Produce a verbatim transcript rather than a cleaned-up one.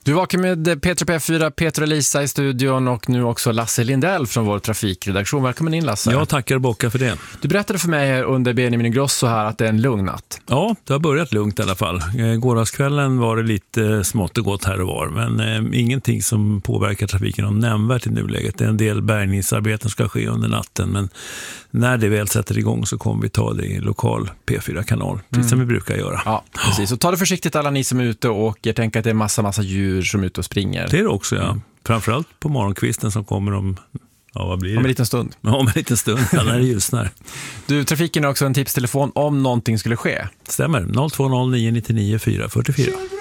Du vakar med Peter P fyra, Peter och Lisa i studion och nu också Lasse Lindell från vår trafikredaktion. Välkommen in, Lasse. Jag tackar och bockar för det. Du berättade för mig under Benjamin Ingrosso här att det är en lugn natt. Ja, det har börjat lugnt i alla fall. Gårdagskvällen var det lite smått och gott här och var, men eh, ingenting som påverkar trafiken om nämnvärt i nuläget. Det är en del bärgningsarbeten ska ske under natten, men när det väl sätter igång så kommer vi ta det i lokal P fyra-kanal, precis mm. som vi brukar göra. Ja, precis. Och ta det försiktigt alla ni som är ute och åker. Tänk att det är massa, massa djur som är ute och springer. Det är det också, ja. Mm. Framförallt på morgonkvisten som kommer om, ja, vad blir det? Om en liten stund. Ja, om en liten stund, ja, när det ljusnar. Du, trafiken är också en tipstelefon om någonting skulle ske. Stämmer, noll två noll nio nio nio fyra fyra fyra.